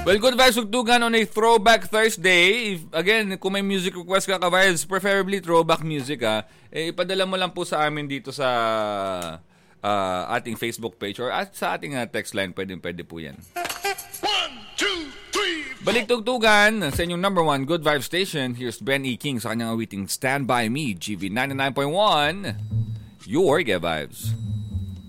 Well, good vibes Tugtugan on a Throwback Thursday. Again, kung may music request ka vibes, preferably throwback music ipadala mo lang po sa amin dito sa ating Facebook page or at sa ating text line. Pwede po yan. 1, 2, 3, 4. Balik Tugtugan sa inyong number 1 Good Vibe Station. Here's Ben E. King sa kanyang awiting Stand By Me, GV 99.1, your Good Vibes.